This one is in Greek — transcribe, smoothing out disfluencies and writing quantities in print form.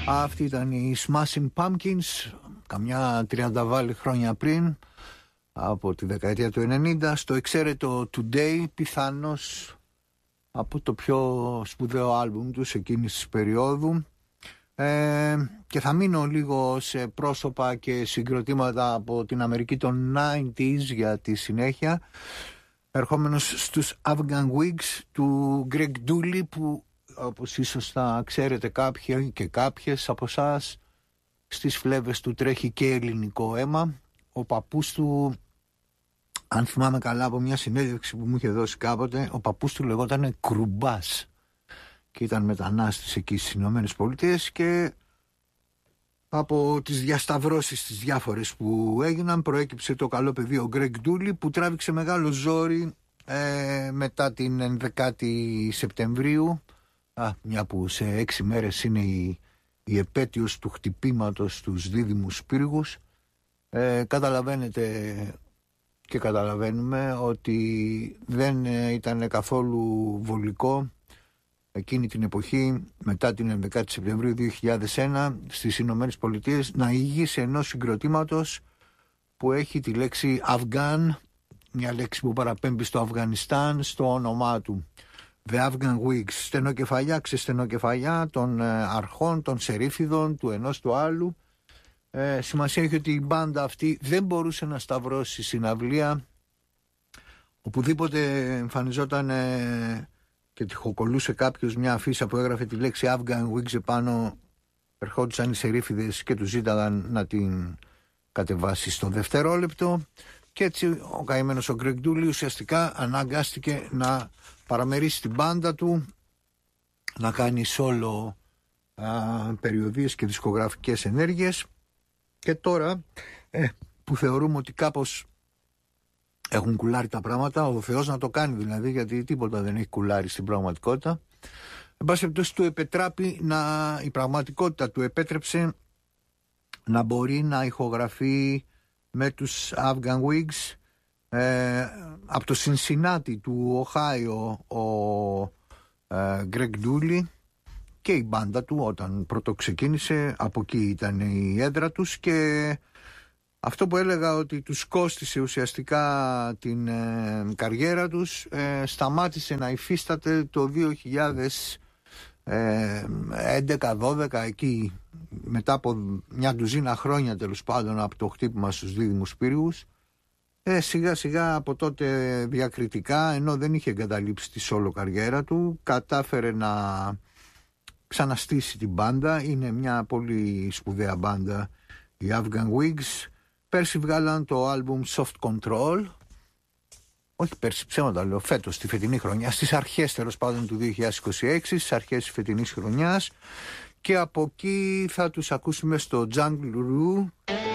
Αυτή ήταν η Smashing Pumpkins, καμιά 30 χρόνια πριν, από τη δεκαετία του 90, στο εξαίρετο Today, πιθανώς από το πιο σπουδαίο άλμπουμ τους εκείνης της περίοδου. Και θα μείνω λίγο σε πρόσωπα και συγκροτήματα από την Αμερική των 90s για τη συνέχεια, ερχόμενος στους Afghan Wigs του Greg Dulli, που όπως ίσως θα ξέρετε κάποιοι και κάποιες από εσάς, στις φλέβες του τρέχει και ελληνικό αίμα. Ο παππούς του, αν θυμάμαι καλά από μια συνέντευξη που μου είχε δώσει κάποτε, ο παππούς του λεγόταν Κρουμπάς και ήταν μετανάστης εκεί στις Ηνωμένες Πολιτείες, και από τις διασταυρώσεις τις διάφορες που έγιναν προέκυψε το καλό παιδί ο Greg Dulli, που τράβηξε μεγάλο ζόρι μετά την 11η Σεπτεμβρίου, μια που σε 6 μέρες είναι η επέτειος του χτυπήματος στους δίδυμους πύργους. Καταλαβαίνετε και καταλαβαίνουμε ότι δεν ήταν καθόλου βολικό εκείνη την εποχή, μετά την 11η Σεπτεμβρίου 2001, στις Ηνωμένες Πολιτείες να ηγήσει ενός συγκροτήματος που έχει τη λέξη Αφγάν, μια λέξη που παραπέμπει στο Αφγανιστάν στο όνομά του. The Afghan Wigs, στενοκεφαλιά, ξεστενοκεφαλιά των αρχών, των σερίφιδων, του ενός του άλλου. Σημασία έχει ότι η μπάντα αυτή δεν μπορούσε να σταυρώσει συναυλία. Οπουδήποτε εμφανιζόταν και τυχοκολούσε κάποιος μια αφίσα που έγραφε τη λέξη Afghan Wigs επάνω, ερχόντουσαν οι σερίφιδες και τους ζήταγαν να την κατεβάσει στο δευτερόλεπτο. Και έτσι ο καημένος ο Greg Dulli ουσιαστικά αναγκάστηκε να παραμερίσει την μπάντα του, να κάνει solo περιοδίες και δισκογραφικές ενέργειες. Και τώρα που θεωρούμε ότι κάπως έχουν κουλάρει τα πράγματα, ο Θεός να το κάνει δηλαδή, γιατί τίποτα δεν έχει κουλάρει στην πραγματικότητα. Εν πάση περιπτώσει, του επετράπει η πραγματικότητα του επέτρεψε να μπορεί να ηχογραφεί με τους Afghan Wigs από το Σινσινάτι του Οχάιο ο Greg Dulli και η μπάντα του όταν πρώτο ξεκίνησε, από εκεί ήταν η έδρα τους, και αυτό που έλεγα ότι τους κόστισε ουσιαστικά την καριέρα τους σταμάτησε να υφίσταται το 2011-12, εκεί μετά από μια ντουζίνα χρόνια τέλος πάντων από το χτύπημα στους δίδυμους πύργους. Σιγά σιγά από τότε διακριτικά, ενώ δεν είχε εγκαταλείψει τη solo καριέρα του, κατάφερε να ξαναστήσει την μπάντα. Είναι μια πολύ σπουδαία μπάντα οι Afghan Wigs. Πέρσι βγάλαν το άλμπουμ Soft Control, όχι πέρσι, ψέματα λέω, φέτος, στη φετινή χρονιά, στις αρχές τέλος πάντων του 2026, στις αρχές της φετινής χρονιάς, και από εκεί θα τους ακούσουμε στο Jungle Roo.